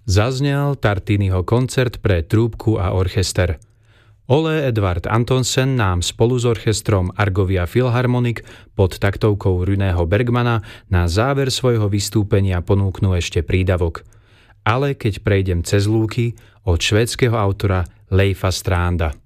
Zaznel Tartiniho koncert pre trúbku a orchester. Ole Edvard Antonsen nám spolu s orchestrom Argovia Philharmonic pod taktovkou Runého Bergmana na záver svojho vystúpenia ponúknú ešte prídavok. Ale keď prejdem cez lúky od švédskeho autora Leifa Stranda.